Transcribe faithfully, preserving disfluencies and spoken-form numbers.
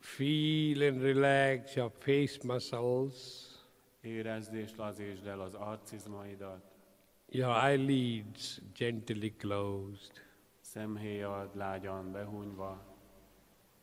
Feel and relax your face muscles. Érezd és lazítsd el az arcizmaidat. Your eyelids gently closed. Szemhéjad lágyan behunyva.